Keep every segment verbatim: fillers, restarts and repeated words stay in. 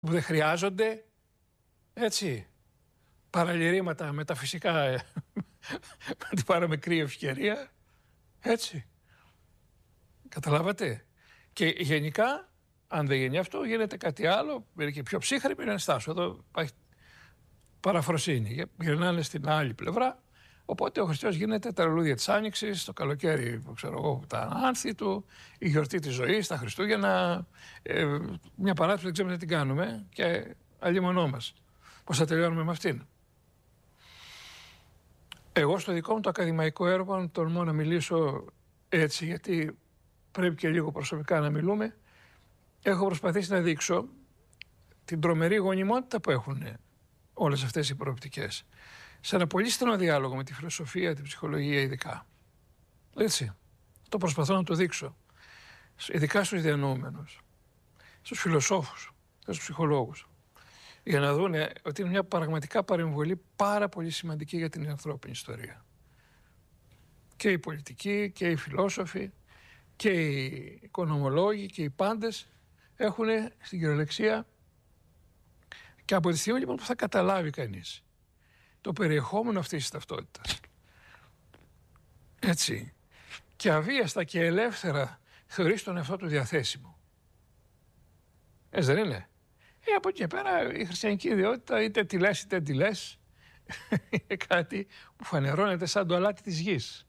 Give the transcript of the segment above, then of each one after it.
που δεν χρειάζονται, έτσι, παραλυρήματα μεταφυσικά με την παραμικρή ευκαιρία, έτσι. Καταλάβατε. Και γενικά, αν δεν γίνει αυτό, γίνεται κάτι άλλο, είναι και πιο ψύχρημη να στάσω. Εδώ υπάρχει παραφροσύνη. Γυρνάνε στην άλλη πλευρά. Οπότε ο Χριστός γίνεται τα λουλούδια της Άνοιξης, το καλοκαίρι, ξέρω εγώ, τα άνθη του, η γιορτή της ζωής, τα Χριστούγεννα. Ε, μια παράδοση που δεν ξέρουμε τι την κάνουμε και αλλήμωνό μας. Πώς θα τελειώνουμε με αυτήν. Εγώ στο δικό μου το ακαδημαϊκό έργο, αν τολμώ να μιλήσω έτσι, γιατί πρέπει και λίγο προσωπικά να μιλούμε, έχω προσπαθήσει να δείξω την τρομερή γονιμότητα που έχουν όλες αυτές οι προοπτικές. Σε ένα πολύ στενό διάλογο με τη φιλοσοφία, την ψυχολογία ειδικά. Έτσι. Το προσπαθώ να το δείξω. Ειδικά στους διανοούμενους, στους φιλοσόφους, στους ψυχολόγους. Για να δουν ότι είναι μια πραγματικά παρεμβολή πάρα πολύ σημαντική για την ανθρώπινη ιστορία. Και οι πολιτικοί και οι φιλόσοφοι και οι οικονομολόγοι και οι πάντες έχουν στην κυριολεξία, και από τη στιγμή λοιπόν που θα καταλάβει κανείς το περιεχόμενο αυτής της ταυτότητας, έτσι, και αβίαστα και ελεύθερα θεωρείς τον εαυτό του διαθέσιμο. Έτσι δεν είναι? Ε, από εκεί και πέρα η χριστιανική ιδιότητα, είτε τη λες είτε τη λες, είναι κάτι που φανερώνεται σαν το αλάτι της γης.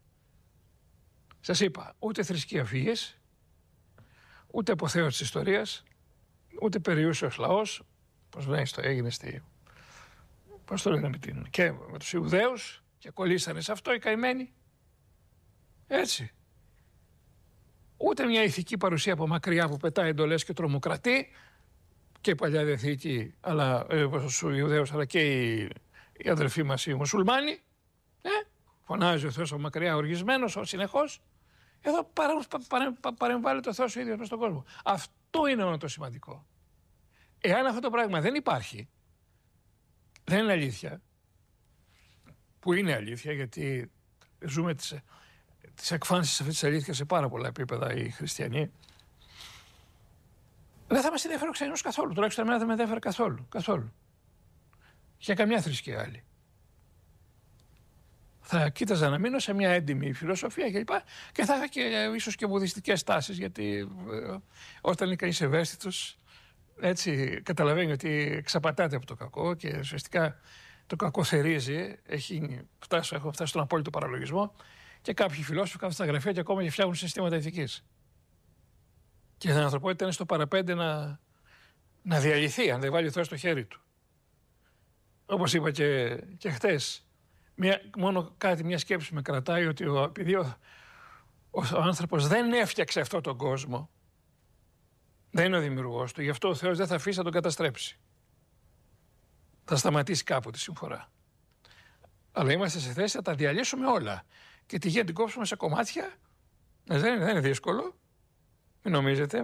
Σας είπα, ούτε θρησκεία φύγες, ούτε αποθέωση της ιστορίας, ούτε περιούσιος λαός, πώς λέει, στο έγινε στη... Πώς το λένε με την... και με τους Ιουδαίους και κολλήσανε σε αυτό οι καημένοι. Έτσι. Ούτε μια ηθική παρουσία από μακριά που πετάει εντολές και τρομοκρατεί, και η Παλιά Διαθήκη, αλλά ε, στους Ιουδαίους, αλλά και οι, οι αδελφοί μας οι μουσουλμάνοι. Ε, φωνάζει ο Θεός από μακριά οργισμένος, συνεχώς. Εδώ παρα, παρα, παρα, παρεμβάλλει ο Θεός ο ίδιος μες στον κόσμο. Αυτό είναι όλο το σημαντικό. Εάν αυτό το πράγμα δεν υπάρχει, δεν είναι αλήθεια, που είναι αλήθεια, γιατί ζούμε τις, τις εκφάνσεις αυτής της αλήθειας σε πάρα πολλά επίπεδα οι χριστιανοί, δεν θα μας ενδιαφέρει ο ξένος καθόλου. Τουλάχιστον εμένα δεν με ενδιαφέρει καθόλου. Καθόλου. Για καμιά θρησκεία άλλη. Θα κοίταζα να μείνω σε μια έντιμη φιλοσοφία κλπ. Και, και θα είχα και ίσως και βουδιστικές τάσεις, γιατί ε, όταν είναι κανείς ευαίσθητος, έτσι καταλαβαίνει ότι εξαπατάται από το κακό και ουσιαστικά το κακό θερίζει. Έχει φτάσει, έχω φτάσει στον απόλυτο παραλογισμό και κάποιοι φιλόσοφοι κάθονται στα γραφεία και ακόμα και φτιάχνουν συστήματα ηθικής. Και η ανθρωπότητα είναι στο παραπέντε να, να διαλυθεί, αν δεν βάλει ο Θεός το χέρι του. Όπως είπα και, και χτες, μια, μόνο κάτι, μια σκέψη με κρατάει, ότι ο, επειδή ο, ο, ο άνθρωπος δεν έφτιαξε αυτόν τον κόσμο, δεν είναι ο δημιουργός του, γι' αυτό ο Θεός δεν θα αφήσει να τον καταστρέψει. Θα σταματήσει κάπου τη συμφορά. Αλλά είμαστε σε θέση να τα διαλύσουμε όλα. Και τη γη να την κόψουμε σε κομμάτια, δεν είναι, δεν είναι δύσκολο. Μην νομίζετε,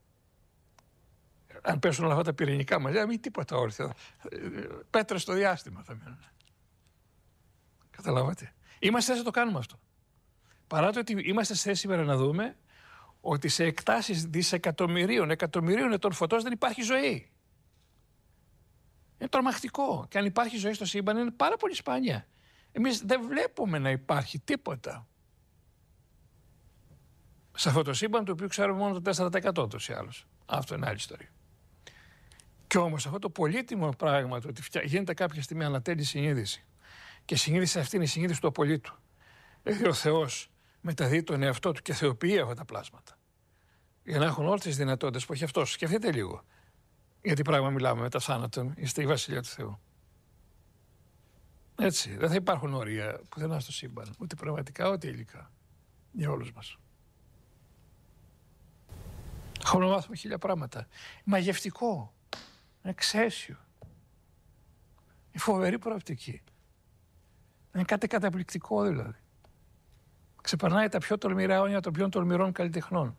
αν πέσουν όλα αυτά τα πυρηνικά μαζί, μην τίποτα όρθιο. Πέτρες στο διάστημα θα μείνουν. Καταλάβατε. Είμαστε θέση να το κάνουμε αυτό. Παρά το ότι είμαστε σε θέση σήμερα να δούμε ότι σε εκτάσεις δισεκατομμυρίων, εκατομμυρίων ετών φωτός δεν υπάρχει ζωή. Είναι τρομακτικό. Και αν υπάρχει ζωή στο σύμπαν είναι πάρα πολύ σπάνια. Εμείς δεν βλέπουμε να υπάρχει τίποτα σε αυτό το σύμπαν, το οποίο ξέρουμε μόνο το τέσσερα τοις εκατό τους ή άλλους. Αυτό είναι άλλη ιστορία. Και όμως αυτό το πολύτιμο πράγμα, το ότι γίνεται κάποια στιγμή ανατέλει συνείδηση, και η συνείδηση αυτή είναι η συνείδηση του απολύτου. Δηλαδή ο Θεός μεταδίδει τον εαυτό του και θεοποιεί αυτά τα πλάσματα. Για να έχουν όλες τις δυνατότητες που έχει αυτός. Σκεφτείτε λίγο. Γιατί πράγμα μιλάμε μετά θάνατον, είστε η Βασιλεία του Θεού. Έτσι. Δεν θα υπάρχουν όρια πουθενά στο σύμπαν, ούτε πραγματικά ούτε υλικά. Για όλους μας. Έχουμε να μάθουμε χίλια πράγματα. Μαγευτικό. Εξαίσιο. Η φοβερή προοπτική. Είναι κάτι καταπληκτικό δηλαδή. Ξεπερνάει τα πιο τολμηρά αιώνια των πιο τολμηρών καλλιτεχνών.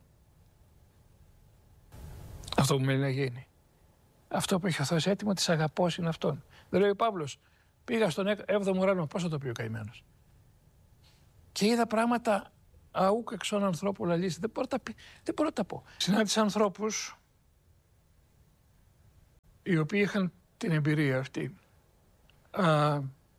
Αυτό που μένει να γίνει. Αυτό που έχει ο Θεός έτοιμο της αγαπώς είναι αυτόν. Δεν λέει ο Παύλος, πήγα στον έβδομο ουρανό, πώς θα το πει ο καημένος. Και είδα πράγματα αούκ εξών ανθρώπου λαλήσει. Δεν μπορώ να τα, δεν μπορώ να τα πω. Συνάντησα ανθρώπους οι οποίοι είχαν την εμπειρία αυτή, α,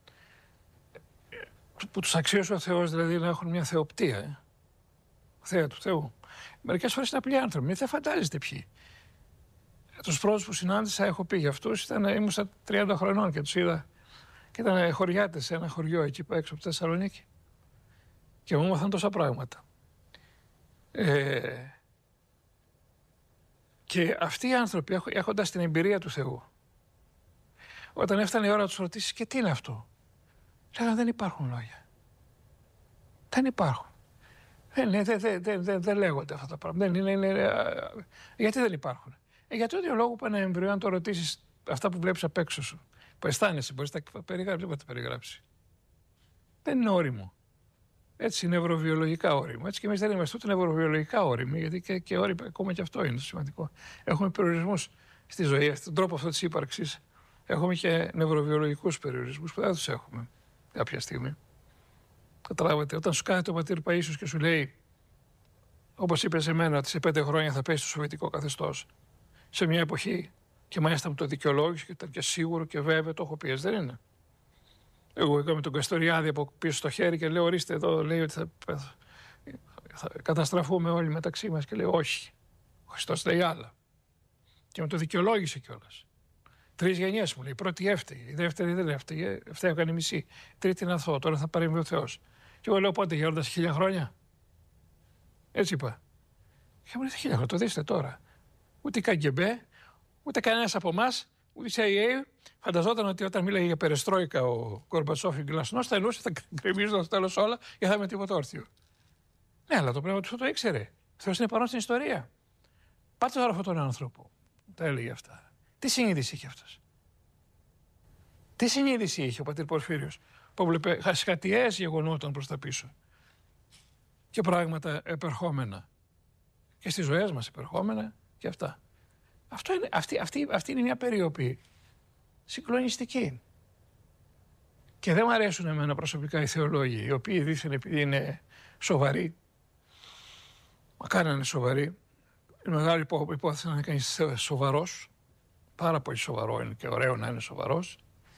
που τους αξίωσε ο Θεός, δηλαδή να έχουν μια θεοπτία, ε, θέα του Θεού. Μερικές φορές είναι απλοί άνθρωποι, μην δεν φαντάζεστε ποιοι. Τους πρώτους που συνάντησα, έχω πει για αυτούς, ήταν, ήμουν στα τριάντα χρονών και τους είδα και ήταν χωριάτες σε ένα χωριό εκεί έξω από τη Θεσσαλονίκη και μου έμαθαν τόσα πράγματα. Ε, και αυτοί οι άνθρωποι έχοντας την εμπειρία του Θεού, όταν έφτανε η ώρα να τους ρωτήσεις και τι είναι αυτό, λέγανε δεν υπάρχουν λόγια. Δεν υπάρχουν. Δεν, δεν, δεν, δεν, δεν, δεν λέγονται αυτά τα πράγματα. Δεν, είναι, είναι, γιατί δεν υπάρχουν. Ε, γιατί ο λόγο που ένα εμβρίο, αν το ρωτήσεις αυτά που βλέπεις απ' έξω σου, που αισθάνεσαι, μπορείς να τα περιγράψεις, δεν τα περιγράψει. Δεν είναι όριμο. Έτσι είναι νευροβιολογικά όριμο. Έτσι και εμείς δεν είμαστε ούτε νευροβιολογικά όριμοι, γιατί και, και όριμοι, ακόμα και αυτό είναι σημαντικό. Έχουμε περιορισμούς στη ζωή, στον τρόπο αυτό της ύπαρξης. Έχουμε και νευροβιολογικούς περιορισμούς που δεν τους έχουμε κάποια στιγμή. Καταλάβατε, όταν σου κάθεται ο πατήρ Παΐσιος και σου λέει, όπως είπε σε μένα, ότι σε πέντε χρόνια θα πέσει το σοβιετικό καθεστώς, σε μια εποχή, και μάλιστα μου το δικαιολόγησε και ήταν και σίγουρο και βέβαιο, το έχω πει, δεν είναι. Εγώ είχα με τον Καστοριάδη από πίσω στο χέρι και λέω, ορίστε εδώ, λέει ότι θα, θα καταστραφούμε όλοι μεταξύ μας. Και λέω, όχι. Ο Χριστός λέει άλλα. Και με το δικαιολόγησε κιόλας. Τρεις γενιές μου λέει. Η πρώτη έφταιγε. Η δεύτερη δεν έφταιγε. Έφταιγε μισή. Η τρίτη είναι αθώο. Τώρα θα παρέμβει ο Θεός. Και εγώ λέω, πότε γέροντας χίλια χρόνια. Έτσι είπα. Και μου λέει, χίλια χρόνια, το δείστε τώρα. Ούτε καγκεμπέ, ούτε κανένας από εμάς, ούτε η σι άι έι φανταζόταν ότι όταν μίλαγε για περεστρόικα ο Γκορμπατσόφ ή Γκλασνός θα εννοούσε, θα γκρεμίζονταν στο τέλος όλα και θα είμαι τίποτα όρθιο. Ναι, αλλά το πνεύμα του το ήξερε. Ο Θεός είναι παρόν στην ιστορία. Πάτε τώρα αυτόν τον άνθρωπο. Τα έλεγε αυτά. Τι συνείδηση είχε αυτός. Τι συνείδηση είχε ο πατήρ Πορφύριος, που έβλεπε χασχατιές γεγονόταν προς τα πίσω. Και πράγματα επερχόμενα. Και στις ζωές μας επερχόμενα και αυτά. Αυτό είναι, αυτή, αυτή, αυτή είναι μια περίοδο συγκλονιστική. Και δεν μου αρέσουν εμένα προσωπικά οι θεολόγοι, οι οποίοι δήθεν επειδή είναι σοβαροί, μακάρι να είναι σοβαροί, είναι μεγάλη υπόθεση να είναι κανείς σοβαρός, πάρα πολύ σοβαρό είναι και ωραίο να είναι σοβαρός.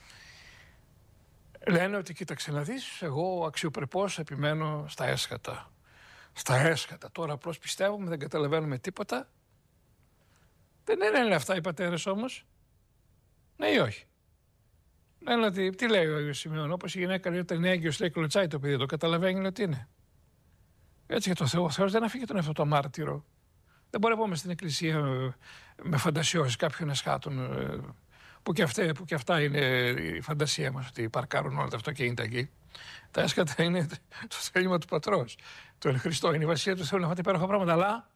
Λένε ότι κοίταξε να δεις, εγώ αξιοπρεπώς επιμένω στα έσχατα. Στα έσχατα. Τώρα απλώς πιστεύουμε, δεν καταλαβαίνουμε τίποτα. Δεν λένε αυτά οι πατέρες όμως. Ναι ή όχι. Λένε ότι, τι λέει ο Άγιος Σημειών, όπως η γυναίκα λέει όταν είναι έγκυος, λέει κλωτσάει το παιδί, το καταλαβαίνει ότι είναι. Έτσι και το Θεό, ο Θεός δεν αφήκε τον εαυτό το μάρτυρο. Δεν μπορεί να πούμε στην εκκλησία με φαντασιώσεις κάποιων εσχάτων, που και, αυτά, που και αυτά είναι η φαντασία μας, ότι παρκάρουν όλα τα αυτοκίνητα εκεί. Τα έσχατα είναι το θέλημα του Πατρός. Το Εν Χριστώ είναι η βασιλεία του Θεού, να φάτε υπέροχα πράγματα, αλλά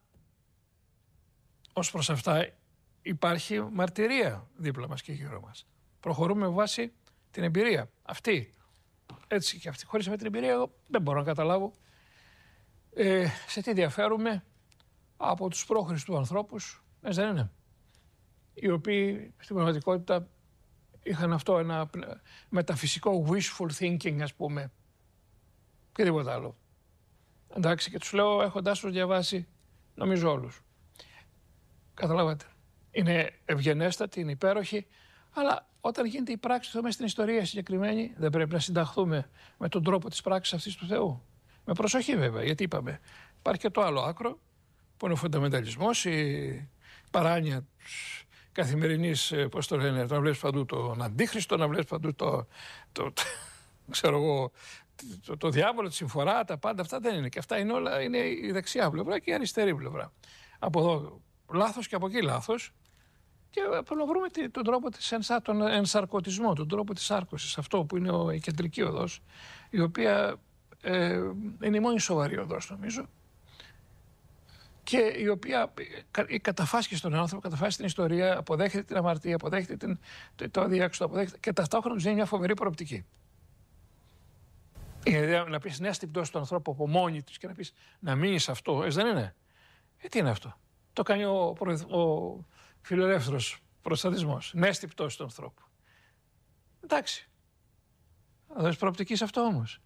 ως προς αυτά υπάρχει μαρτυρία δίπλα μας και γύρω μας. Προχωρούμε με βάση την εμπειρία. Αυτή. Έτσι και αυτή. Χωρίς αυτή την εμπειρία, εγώ δεν μπορώ να καταλάβω ε, σε τι διαφέρουμε από τους προ-Χριστού ανθρώπους, έτσι δεν είναι, οι οποίοι στην πραγματικότητα είχαν αυτό ένα μεταφυσικό wishful thinking, ας πούμε, και τίποτα άλλο. Εντάξει, και τους λέω έχοντάς τους διαβάσει, νομίζω όλους. Καταλάβατε. Είναι ευγενέστατη, είναι υπέροχη, αλλά όταν γίνεται η πράξη του μέσα στην ιστορία συγκεκριμένη, δεν πρέπει να συνταχθούμε με τον τρόπο της πράξης αυτής του Θεού. Με προσοχή βέβαια, γιατί είπαμε, υπάρχει και το άλλο άκρο, που είναι ο φονταμενταλισμός, η παράνοια καθημερινής, πώς το λένε, να βλέπεις παντού τον Αντίχριστο, να βλέπεις παντού το, το, το, ξέρω εγώ, το, το διάβολο, τη συμφορά, τα πάντα αυτά δεν είναι. Και αυτά είναι όλα, είναι η δεξιά πλευρά και η αριστερή πλευρά. Από εδώ λάθος και από εκεί λάθος. Και να βρούμε τον τρόπο της ενσα, τον ενσαρκωτισμό, τον τρόπο της σάρκωσης, αυτό που είναι ο, η κεντρική οδός, η οποία ε, είναι η μόνη σοβαρή οδός νομίζω, και η οποία καταφάσκει στον άνθρωπο, καταφάσκει την ιστορία, αποδέχεται την αμαρτία, αποδέχεται την, το, το αδιέξοδο, αποδέχεται και ταυτόχρονα του δίνει μια φοβερή προοπτική. Δηλαδή να πεις ναι στην πτώση του ανθρώπου από μόνη της και να πεις να μείνει σε αυτό, έτσι δεν είναι. Ε, τι είναι αυτό. Το κάνει ο, ο φιλελεύθερος προστατισμός. Ναι στην πτώση του ανθρώπου. Εντάξει. Θα δώσεις προοπτική σε αυτό όμως.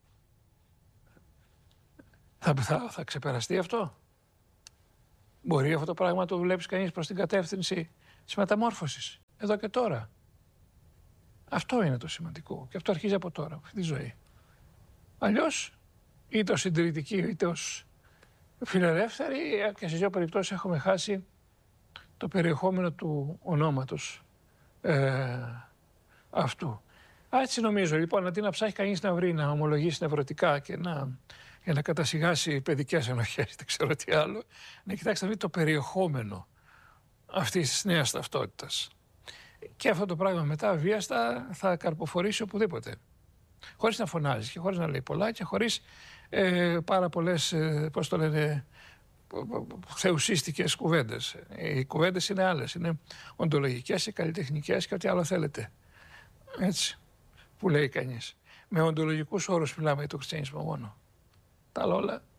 Θα, θα, θα ξεπεραστεί αυτό. Μπορεί αυτό το πράγμα να το βλέπεις κανείς προς την κατεύθυνση της μεταμόρφωσης. εδώ και τώρα. Αυτό είναι το σημαντικό και αυτό αρχίζει από τώρα, αυτή τη ζωή. Αλλιώς, είτε ως συντηρητικοί είτε ως φιλελεύθεροι, και στις δύο περιπτώσεις έχουμε χάσει το περιεχόμενο του ονόματος ε, αυτού. Έτσι νομίζω λοιπόν, αντί να ψάχνει κανείς να βρει, να ομολογήσει νευρωτικά και να, για να κατασυγάσει παιδικές ενοχές, δεν ξέρω τι άλλο, να κοιτάξει να βρει το περιεχόμενο αυτής της νέας ταυτότητας. Και αυτό το πράγμα μετά βίαστα θα καρποφορήσει οπουδήποτε. Χωρίς να φωνάζει και χωρίς να λέει πολλά και χωρίς ε, πάρα πολλές, ε, πώς το λένε, θεουσίστικες κουβέντες. Οι κουβέντες είναι άλλες, είναι οντολογικές, καλλιτεχνικές και ό,τι άλλο θέλετε. Έτσι, που λέει κανείς. Με οντολογικούς όρους μιλάμε για το χριστιανισμό μόνο. Τα άλλα όλα